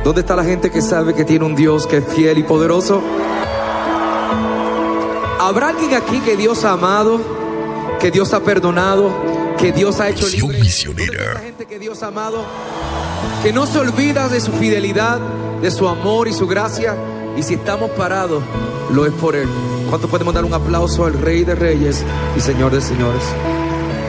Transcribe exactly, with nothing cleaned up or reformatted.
¿Dónde está la gente que sabe que tiene un Dios que es fiel y poderoso? ¿Habrá alguien aquí que Dios ha amado, que Dios ha perdonado, que Dios ha hecho libre? ¿Dónde está la gente que Dios ha amado, que no se olvida de su fidelidad, de su amor y su gracia? Y si estamos parados, lo es por Él. ¿Cuánto podemos dar un aplauso al Rey de Reyes y Señor de Señores?